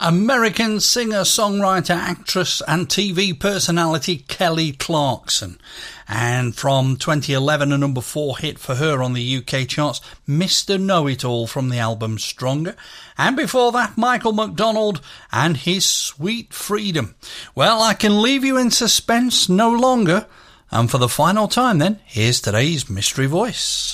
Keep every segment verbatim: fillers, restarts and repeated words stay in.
American singer, songwriter, actress and T V personality Kelly Clarkson. And from twenty eleven, a number four hit for her on the U K charts, Mister Know-It-All from the album Stronger. And before that, Michael McDonald and his Sweet Freedom. Well, I can leave you in suspense no longer. And for the final time then, here's today's Mystery Voice.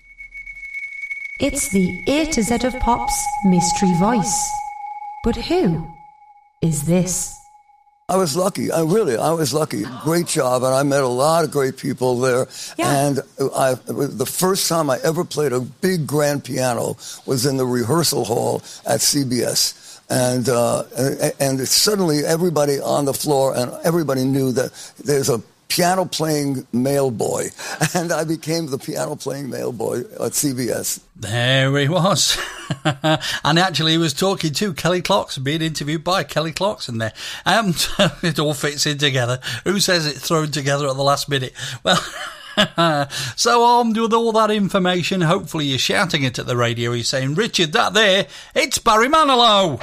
It's the A to Z of Pop's Mystery Voice. But who is this? I was lucky. I really, I was lucky. Great job, and I met a lot of great people there. Yeah. And I, the first time I ever played a big grand piano was in the rehearsal hall at C B S. And, uh, and, and suddenly everybody on the floor and everybody knew that there's a piano-playing male boy, and I became the piano-playing male boy at C B S. There he was. And actually he was talking to Kelly Clarkson, being interviewed by Kelly Clarkson there. Um, it all fits in together. Who says it's thrown together at the last minute? Well, so armed with all that information, hopefully you're shouting it at the radio. He's saying, Richard, that there, it's Barry Manilow.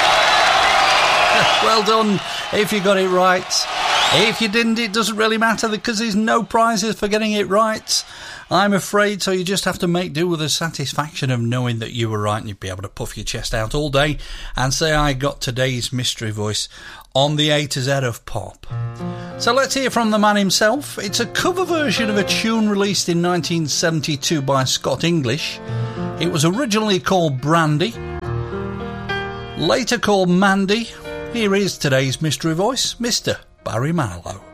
Well done if you got it right. If you didn't, it doesn't really matter because there's no prizes for getting it right, I'm afraid, so you just have to make do with the satisfaction of knowing that you were right, and you'd be able to puff your chest out all day and say, I got today's Mystery Voice on the A to Z of Pop. So let's hear from the man himself. It's a cover version of a tune released in nineteen seventy-two by Scott English. It was originally called Brandy, later called Mandy. Here is today's Mystery Voice, Mister Barry Manilow.